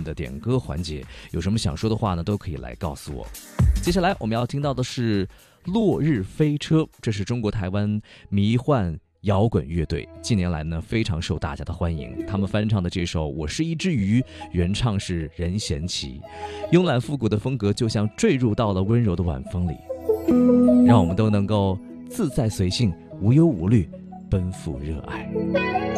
的点歌环节，有什么想说的话呢，都可以来告诉我。接下来我们要听到的是落日飞车，这是中国台湾迷幻摇滚乐队，近年来呢非常受大家的欢迎。他们翻唱的这首《我是一只鱼》，原唱是任贤齐，慵懒复古的风格就像坠入到了温柔的晚风里，让我们都能够自在随性，无忧无虑，奔赴热爱。